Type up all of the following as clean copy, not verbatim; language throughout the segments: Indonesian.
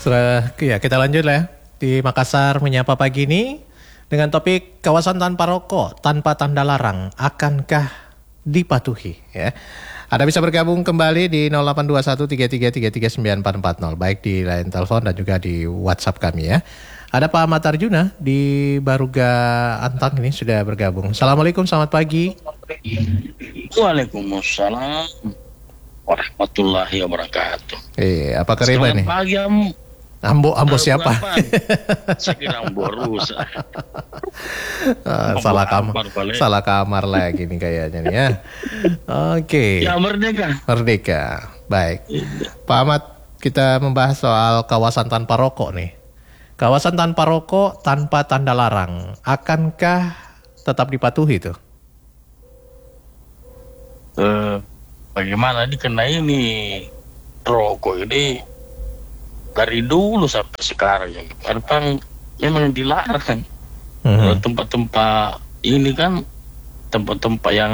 Ya, kita lanjut lah ya. Di Makassar menyapa pagi ini dengan topik kawasan tanpa rokok, tanpa tanda larang, akankah dipatuhi? Ya. Anda bisa bergabung kembali di 082133339440, baik di line telepon dan juga di WhatsApp kami ya. Ada Pak Ahmad Arjuna di Baruga Antang ini sudah bergabung. Assalamualaikum, selamat pagi. Waalaikumsalam warahmatullahi wabarakatuh. Apa kabar nih? Selamat pagi, Ambo siapa? Saya kira Ambo rusak. Salah kamar lagi nih kayaknya nih ya. Oke. Ya, Merdeka. Baik. Pak Ahmad, kita membahas soal kawasan tanpa rokok nih. Kawasan tanpa rokok, tanpa tanda larang, akankah tetap dipatuhi tuh? Bagaimana ini rokok ini dari dulu sampai sekarang ya, kan memang dilarang. Tempat-tempat ini kan tempat-tempat yang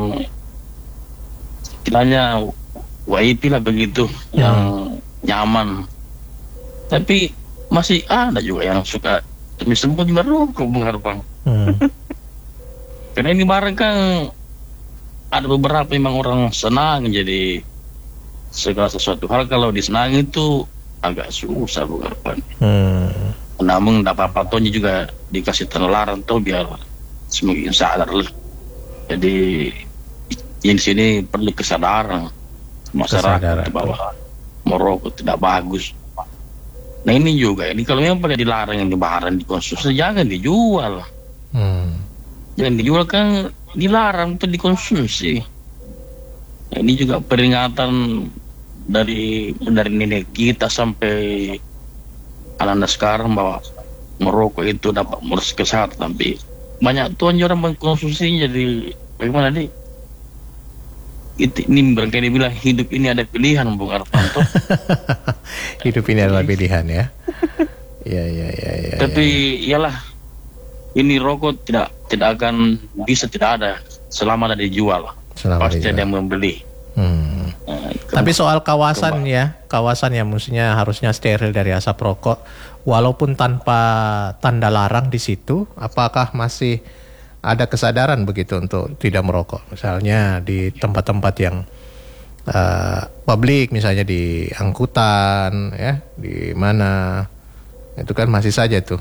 istilahnya WIP lah begitu, yang nyaman. Tapi masih ada juga yang suka disebut merokok, Bung Harpang. Karena ini barang kan ada beberapa memang orang senang, jadi segala sesuatu hal kalau disenangi itu agak susah, Bung Harpang. Namun tidak apa-apa, tohnya juga dikasih terlarang toh biar semakin sadar lah. Jadi di sini perlu kesadaran masyarakat bahwa merokok tidak bagus. Nah ini juga, ini kalau memang pada dilarang yang dilarang dikonsumsi, jangan dijual. Jangan dijual, kan dilarang untuk dikonsumsi. Nah, ini juga peringatan dari nenek kita sampai anak-anak sekarang bahwa merokok itu dapat merusak kesehatan. Tapi banyak tuan orang mengkonsumsi, jadi bagaimana nih? Ini barangkali bilang hidup ini ada pilihan, Bung Arfanto. Hidup ini adalah pilihan ya. Ya. Tapi iyalah, ini rokok tidak akan bisa tidak ada selama ada dijual. Pasti ada yang membeli. Tapi soal kawasan ya, kawasan yang mestinya harusnya steril dari asap rokok, walaupun tanpa tanda larang di situ, apakah masih ada kesadaran begitu untuk tidak merokok? Misalnya di tempat-tempat yang publik, misalnya di angkutan, ya, di mana itu kan masih saja tuh.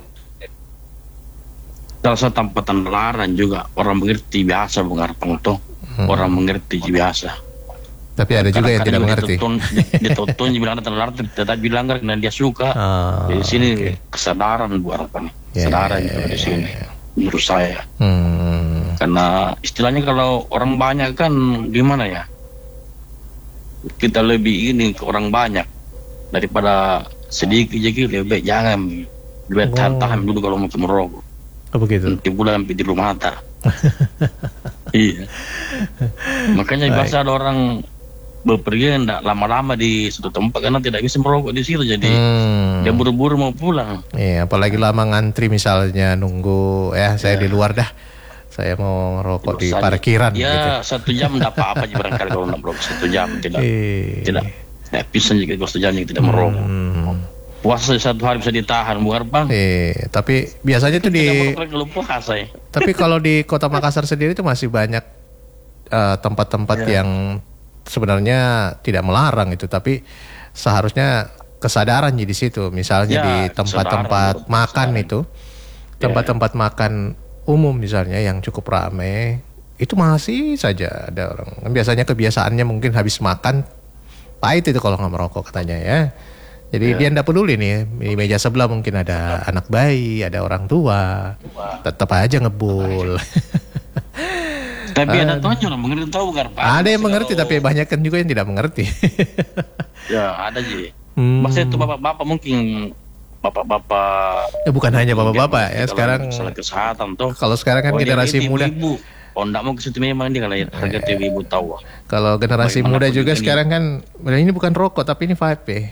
Rasa tanpa tanda larang juga orang mengerti biasa, Bung Arpang toh. Orang mengerti biasa. Tapi ada juga yang tidak mengerti. Ditonton bilang ada tanda larang, tetap bilang karena dia suka. Di sini kesadaran Bung Arpang. Kesadaran juga di sini. Menurut saya. Karena istilahnya kalau orang banyak kan gimana ya, kita lebih ini ke orang banyak daripada sedikit. Jadi lebih baik jangan, lebih tahan dulu kalau mau merokok. Begitu. Nanti bulan di rumah mata. Iya. Makanya biasa ada orang berpergian tidak lama-lama di suatu tempat karena tidak bisa merokok di situ, jadi dia buru-buru mau pulang. Iya, apalagi lama ngantri misalnya nunggu saya di luar dah, saya mau rokok di parkiran. Ya gitu. 1 jam tidak apa-apa barangkali kalau nak merokok 1 jam tidak bisa juga 1 jam yang tidak merokok. Puasa 1 hari bisa ditahan, bukan Bang? Tapi biasanya itu Tapi kalau di Kota Makassar sendiri itu masih banyak tempat-tempat yang sebenarnya tidak melarang itu, tapi seharusnya kesadaran di situ. Misalnya di tempat-tempat makan itu, tempat-tempat makan umum misalnya yang cukup ramai, itu masih saja ada orang. Biasanya kebiasaannya mungkin habis makan pahit itu kalau nggak merokok katanya ya. Jadi dia tidak peduli nih, di meja sebelah mungkin ada anak bayi, ada orang tua, tetap aja ngebul. Tapi ada tuh yang mengerti, tahu kan Pak? Ada yang mengerti, tapi banyak kan juga yang tidak mengerti. Ya ada sih. Maksudnya itu bapak-bapak mungkin bapak-bapak. Bukan hanya bapak-bapak ya sekarang. Masalah kesehatan tuh. Kalau sekarang kan generasi muda. Enggak mau ke situ memang dia kalau harga TV ibu tahu. Kalau generasi muda juga sekarang kan ini bukan rokok tapi ini vape.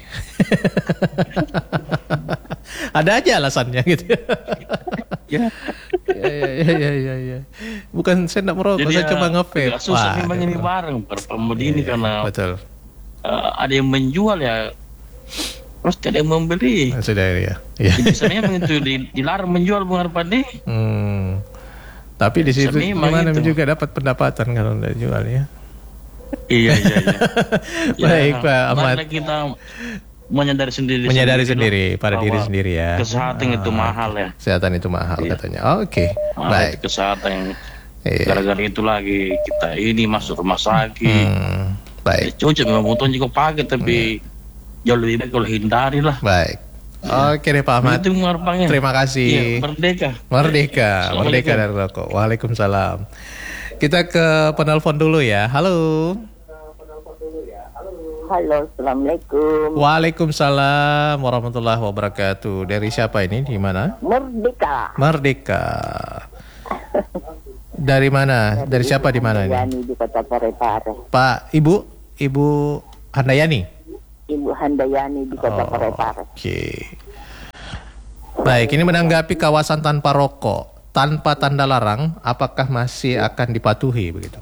Ada aja alasannya gitu. Ya. Bukan saya enggak merokok, saya cuma nge-vape. Susah memang ini bareng perpemudi ini karena betul. Ada yang menjual ya terus tidak ada yang membeli. Sudah ya. Ya. Biasanya memang itu dilarang menjual Bung Arpan nih. Tapi di situ gimana itu juga dapat pendapatan kalau udah jual ya. Iya. Baik Pak Ahmad. Karena kita menyadari sendiri pada diri sendiri ya. Kesehatan itu mahal ya. Kesehatan itu mahal katanya. Oke. Baik. Kesehatan gara-gara itu lagi kita ini masuk rumah sakit. Baik. Cuci memang butuh juga pakai tapi jauh lebih baik kalau hindari lah. Baik. Oke deh Pak Ahmad. Terima kasih. Merdeka dari rokok. Waalaikumsalam. Kita ke penelpon dulu ya. Halo. Halo, assalamualaikum. Waalaikumsalam warahmatullahi wabarakatuh. Dari siapa ini? Di mana? Merdeka. Dari mana? Dari siapa di mana ini? Handayani di Kota Parepare. Pak, Ibu Handayani. Ibu Handayani di Kota Parepare. Oke. Baik, ini menanggapi kawasan tanpa rokok, tanpa tanda larang, apakah masih akan dipatuhi begitu?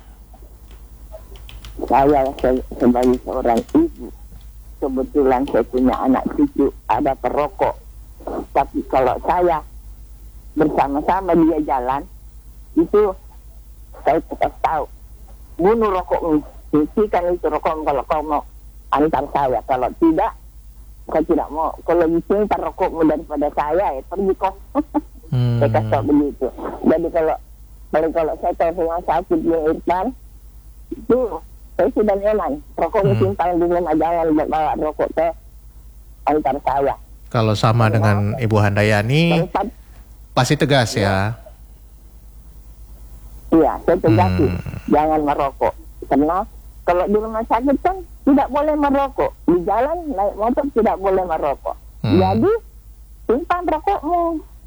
Saya sebagai seorang ibu, kebetulan saya punya anak cucu ada perokok. Tapi kalau saya bersama-sama dia jalan, itu saya tetap tahu. Bunuh rokok, hentikan itu rokok kalau kau mau antar saya. Kalau tidak, saya tidak mau. Kalau cinta rokokmu daripada saya, pergi kok. Saya kasih begitu. Jadi kalau saya tahu rumah sakit yang Irfan, itu saya sudah nyaman. Rokokmu simpan di rumah, jangan bawa rokok ke antar saya. Kalau sama dengan Ibu Handayani, pasti tegas ya? Iya, saya tegasi. Jangan merokok. Karena kalau di rumah sakit kan tidak boleh merokok. Di jalan naik motor tidak boleh merokok. Jadi simpan rokokmu.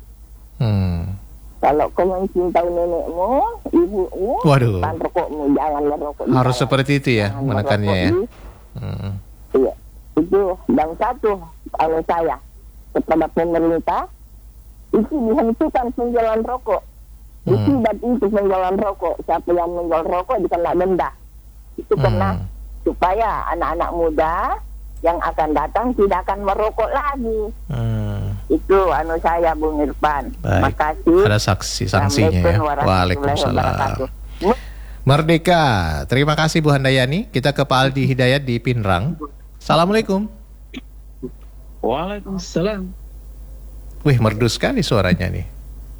Kalau kau mencintai nenekmu, ibumu, simpan rokokmu, jangan merokok. Harus seperti itu ya, menekannya ya. Iya, itu. Dan satu, kalau saya kepada pemerintah, itu dihentikan penjualan rokok. Itu dan itu penjualan rokok. Siapa yang menjual rokok dikena denda. Itu karena supaya anak-anak muda yang akan datang tidak akan merokok lagi. Itu saya Bung Irfan. Terima kasih. Ada sanksinya ya. Waalaikumsalam. Merdeka. Terima kasih Bu Handayani. Kita ke Pak Aldi Hidayat di Pinrang. Assalamualaikum. Waalaikumsalam. Wih, merdu sekali suaranya nih.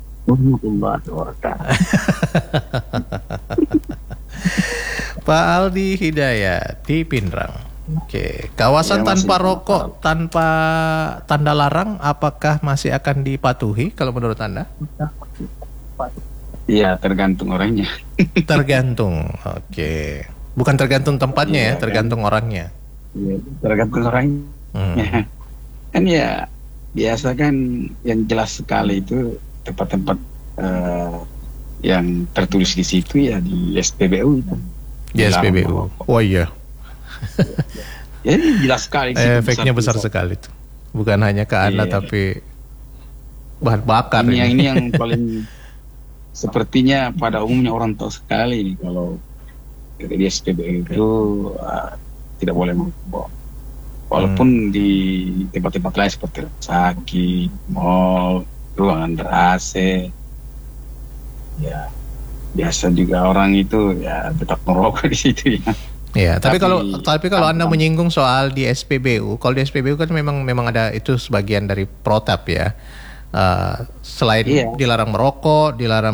Pak Aldi Hidayat di Pinrang. Oke, kawasan tanpa rokok, tanpa tanda larang, apakah masih akan dipatuhi kalau menurut Anda? Iya, tergantung orangnya. Tergantung, oke. Bukan tergantung tempatnya ya, tergantung orangnya. Iya, tergantung orangnya. Kan ya, biasa kan yang jelas sekali itu tempat-tempat yang tertulis di situ ya di SPBU itu. Di SPBU, oh iya. Ya, ini jelas sekali. Efeknya besar sekali tuh. Bukan hanya ke Anda tapi bahan bakar. Ini yang paling sepertinya pada umumnya orang tahu sekali nih kalau di SPBU itu tidak boleh merokok. Walaupun di tempat-tempat lain seperti sakit, mall, ruangan ber-AC, ya biasa juga orang itu ya tetap merokok di situ ya. Ya, tapi kalau Anda menyinggung soal di SPBU, kalau di SPBU kan memang ada itu sebagian dari protap ya. Selain dilarang merokok, dilarang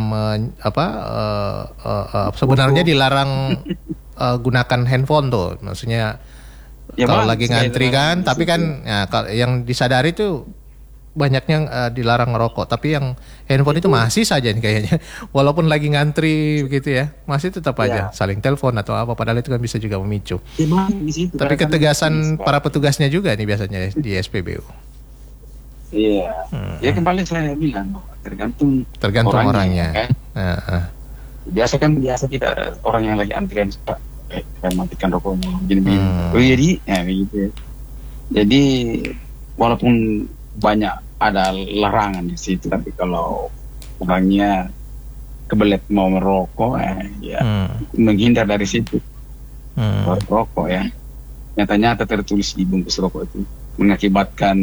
sebenarnya dilarang gunakan handphone tuh. Maksudnya kalau lagi ngantri kan, tapi kan ya, yang disadari tuh banyaknya dilarang ngerokok, tapi yang handphone itu masih saja nih kayaknya, walaupun lagi ngantri begitu ya, masih tetap aja saling telepon atau apa, padahal itu kan bisa juga memicu. Tapi ketegasan para petugasnya juga nih biasanya di SPBU. Iya, ya kembali saya bilang tergantung orangnya. Kan? Biasa tidak orang yang lagi antrian suka matikan rokoknya, gini. Gitu. Jadi walaupun banyak ada larangan di situ, tapi kalau orangnya kebelet mau merokok menghindar dari situ. Rokok ya nyata-nyata tertulis di bungkus rokok itu mengakibatkan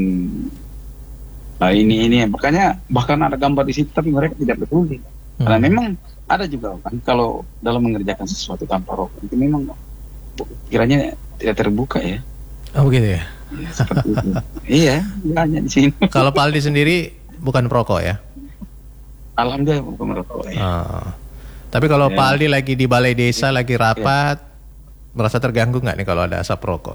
ini. Makanya bahkan ada gambar di situ tapi mereka tidak peduli. Karena memang ada juga kan kalau dalam mengerjakan sesuatu tanpa rokok itu memang kiranya tidak terbuka ya. Oh begitu ya. Seperti itu. Iya, banyak di sini. Kalau Pak Aldi sendiri bukan perokok ya? Alhamdulillah bukan merokok ya. Tapi kalau Pak Aldi lagi di balai desa lagi rapat, merasa terganggu nggak nih kalau ada asap rokok?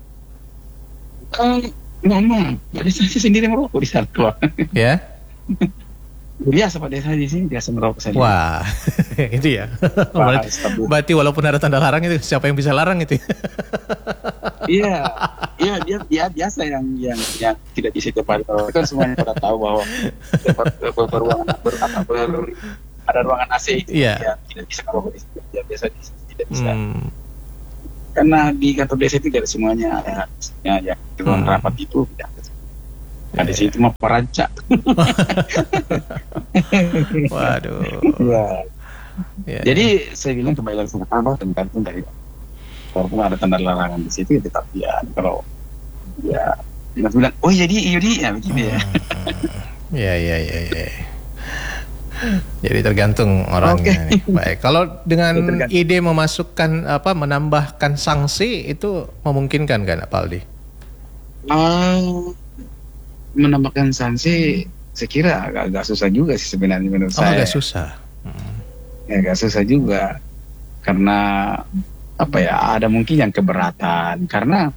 Memang, Pak Desa sendiri merokok di sana. Ya? Biasa Pak Desa di sini biasa merokok saja. Wah, itu ya. Berarti walaupun ada tanda larang itu, siapa yang bisa larang itu? Iya, dia biasa yang tidak bisa cepat. Kan semuanya pada tahu bahwa ada ruangan AC itu yang tidak bisa merokok di situ. Dia biasa tidak bisa. Karena di kantor desa itu tidak semuanya ada yang di ruang rapat itu tidak ada. Di situ mah perancak. Waduh. Ya. Jadi saya bilang kembali lagi sama Abah tergantung dari walaupun ada tanda larangan di situ tetap ya kalau ya bilang oh jadi ya begini ya. Ya. Jadi tergantung orangnya. Okay. Baik. Kalau dengan ide memasukkan menambahkan sanksi itu memungkinkan kan Pak Aldi? Menambahkan sanksi saya kira agak susah juga sih sebenarnya menurut saya. Agak susah. Ya, agak susah juga karena ada mungkin yang keberatan karena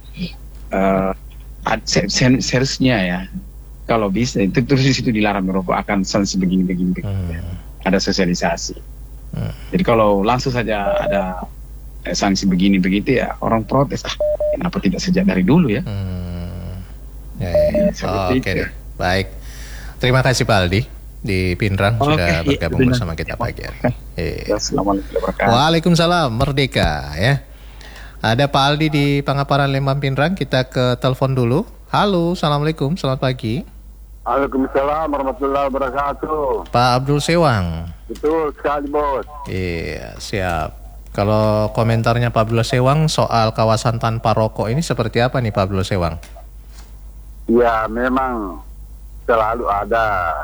seharusnya ya kalau bisa itu terus di situ dilarang merokok akan sanksi begini. Ada sosialisasi. Jadi kalau langsung saja ada sanksi begini begitu ya orang protes kenapa tidak sejak dari dulu ya. Oke. Baik. Terima kasih Pak Aldi di Pinrang sudah bergabung bersama kita pagi hari. Waalaikumsalam Merdeka ya. Ada Pak Aldi di Pangaparan Lembang Pinrang. Kita ke telepon dulu. Halo, assalamualaikum, selamat pagi. Waalaikumsalam warahmatullahi wabarakatuh. Pak Abdul Sewang. Betul sekali bos. Iya siap. Kalau komentarnya Pak Abdul Sewang soal kawasan tanpa rokok ini seperti apa nih Pak Abdul Sewang? Ya memang selalu ada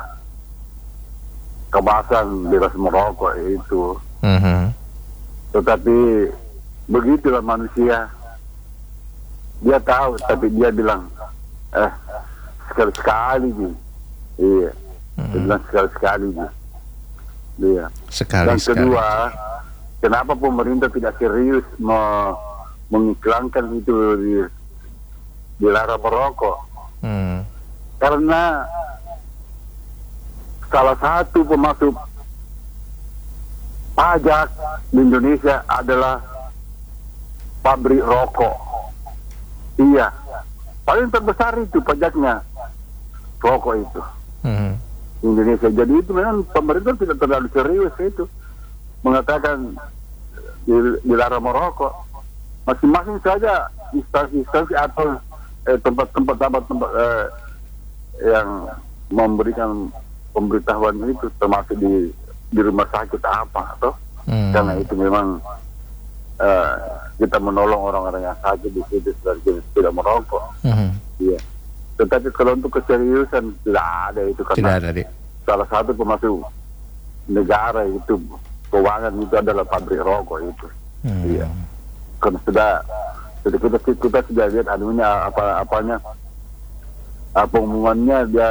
kebasan bebas merokok itu. Tetapi begitulah manusia. Dia tahu tapi dia bilang sekali-sekali gitu. Iya. Dia bilang sekali-sekali gitu. Iya. Dan kedua, kenapa pemerintah tidak serius mengiklankan itu dilarang merokok? Karena salah satu pemasuk pajak di Indonesia adalah pabrik rokok. Iya, paling terbesar itu pajaknya rokok itu di Indonesia. Jadi itu memang pemerintah tidak terlalu serius itu mengatakan dilarang merokok. Masing-masing saja instansi atau tempat yang memberikan pemberitahuan itu termasuk di rumah sakit apa atau karena itu memang kita menolong orang-orang yang sakit di situ tidak merokok. Iya. Tetapi kalau untuk keseriusan tidak ada itu karena salah satu pemasuk negara itu keuangan itu adalah pabrik rokok itu. Iya. Karena kita sudah lihat anunya pengumumannya dia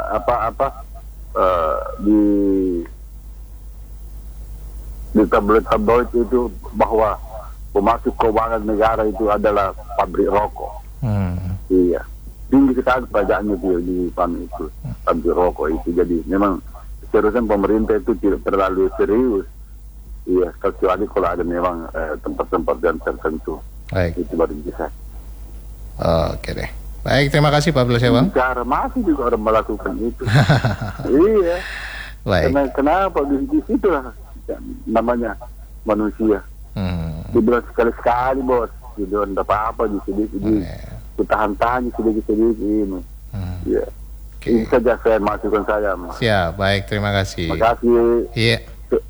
di tabloid itu bahwa pemasuk keuangan negara itu adalah pabrik rokok. Iya, tinggi sekali pajaknya di PAM itu pabrik rokok itu. Jadi memang seharusnya pemerintah itu tidak terlalu serius. Iya, kecuali kalau ada memang tempat-tempat yang tertentu. Baik. Itu baru bisa. Oke deh. Baik, terima kasih Pak Abdul Sewang. Cara masih juga orang melakukan itu. Iya. Baik. Kenapa di situ lah namanya manusia. Dibilang sekali-sekali bos. Dibilang apa-apa sedikit. Ditahan-tahan sedikit-sedikit ini. Iya. Ini saja saya masukkan saya. Siap, baik, terima kasih. Terima kasih. Iya.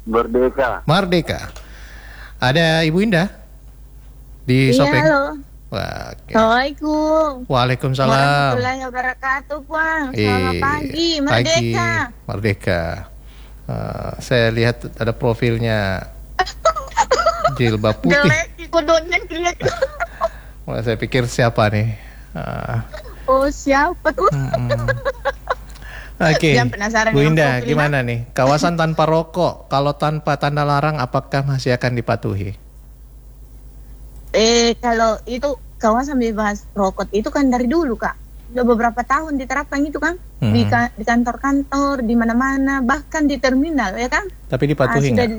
Merdeka. Ada Ibu Indah di Sopeng. Halo. Wah, okay. Assalamualaikum. Waalaikumsalam. Warahmatullahi wabarakatuh, Bang. Selamat pagi, Merdeka. Merdeka. Saya lihat ada profilnya jilbab putih. Jelek, kodoknya kelihatan. Wah, saya pikir siapa nih? Oh, siapa tuh? Oke, Bu Indah, profilnya. gimana nih? Kawasan tanpa rokok, kalau tanpa tanda larang, apakah masih akan dipatuhi? Kalau itu kawasan bebas rokok itu kan dari dulu, Kak. Udah beberapa tahun diterapkan itu kan. Di kantor-kantor, di mana-mana, bahkan di terminal, ya kan? Tapi dipatuhi nggak?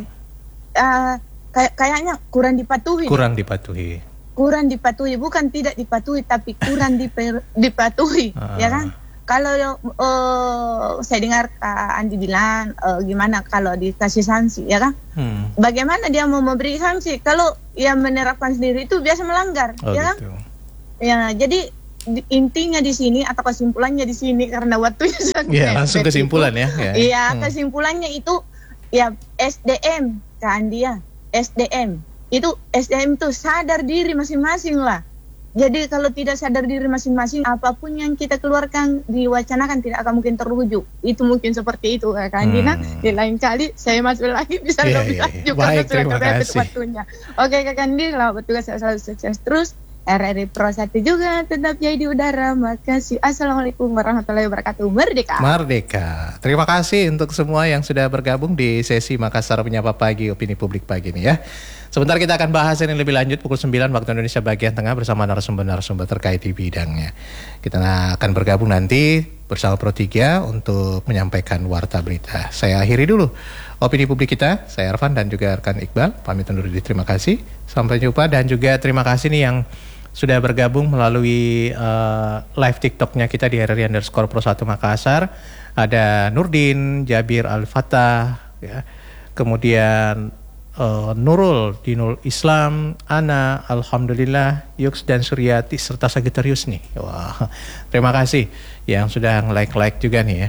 Kayaknya kurang dipatuhi. Kurang dipatuhi. Kurang dipatuhi, bukan tidak dipatuhi, tapi kurang dipatuhi, ya kan? Kalau saya dengar Kak Andi bilang gimana kalau dikasih sanksi, ya kan? Bagaimana dia mau memberi sanksi kalau yang menerapkan sendiri itu biasa melanggar, ya kan? Gitu. Ya, jadi intinya di sini atau kesimpulannya di sini karena waktunya sangat Iya, langsung kesimpulan ya. Iya, kesimpulannya itu ya SDM Kak Andi ya, SDM itu sadar diri masing-masing lah. Jadi kalau tidak sadar diri masing-masing, apapun yang kita keluarkan, diwacanakan tidak akan mungkin terwujud. Itu mungkin seperti itu, Kak Andina. Di lain kali saya masuk lagi bisa lebih lanjut. Baik, terima kasih. Waktunya. Oke, Kak Andina, bertugas selalu sukses terus. RRI Pro 1 juga tetap jadi di udara. Makasih. Assalamualaikum warahmatullahi wabarakatuh. Merdeka. Merdeka. Terima kasih untuk semua yang sudah bergabung di sesi Makassar Menyapa Pagi, Opini Publik pagi ini ya. Sebentar kita akan bahas ini lebih lanjut pukul 9 waktu Indonesia bagian tengah bersama narasumber-narasumber terkait di bidangnya. Kita akan bergabung nanti bersama Pro 3 untuk menyampaikan warta berita. Saya akhiri dulu opini publik kita. Saya Arfan dan juga rekan Iqbal. Pamit undur diri, terima kasih. Sampai jumpa dan juga terima kasih nih yang sudah bergabung melalui live TikToknya kita di RRI_Pro 1 Makassar. Ada Nurdin, Jabir Al-Fatah, ya. Kemudian Nurul, Dinul Islam, Ana, Alhamdulillah, Yux dan Suryati serta Sagittarius nih. Wah, terima kasih yang sudah like juga nih ya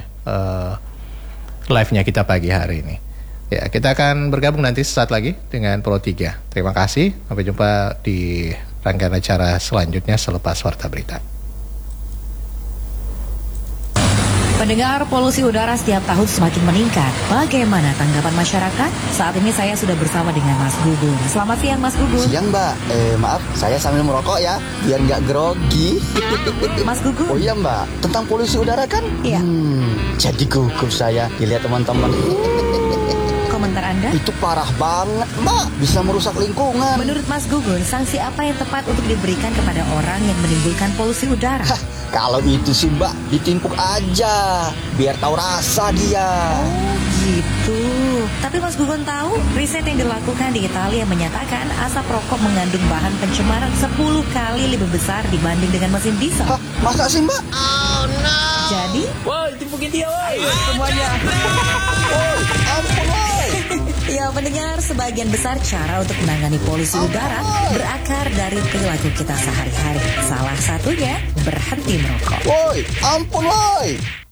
live-nya kita pagi hari ini. Ya, kita akan bergabung nanti sesaat lagi dengan Pro 3. Terima kasih, sampai jumpa di rangkaian acara selanjutnya selepas warta berita. Pendengar, polusi udara setiap tahun semakin meningkat. Bagaimana tanggapan masyarakat? Saat ini saya sudah bersama dengan Mas Gugun. Selamat siang, Mas Gugun. Siang, Mbak. Maaf, saya sambil merokok ya, biar nggak grogi. Mas Gugun. Oh iya, Mbak. Tentang polusi udara kan? Iya. Jadi gugup saya dilihat teman-teman. Komentar Anda? Itu parah banget, Mbak. Bisa merusak lingkungan. Menurut Mas Gugun, sanksi apa yang tepat untuk diberikan kepada orang yang menimbulkan polusi udara? Kalau itu sih, Mbak, ditimpuk aja, biar tahu rasa dia. Oh gitu. Tapi Mas Gugun tahu, riset yang dilakukan di Italia menyatakan asap rokok mengandung bahan pencemaran 10 kali lebih besar dibanding dengan mesin diesel. Hah, masa sih, Mbak? Oh no. Jadi? Woi, timpukin dia, woi. Semuanya. Woi, ampun, woi. Ya, mendengar sebagian besar cara untuk menangani polusi udara berakar dari perilaku kita sehari-hari. Salah satunya berhenti merokok. Woi, ampun, woi.